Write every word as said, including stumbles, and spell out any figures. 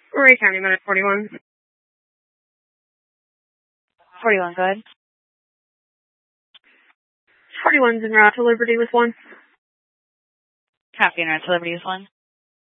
Ray County, minute forty-one. forty-one, go ahead. forty-one's en route to Liberty with one. Copy, en route to Liberty with one.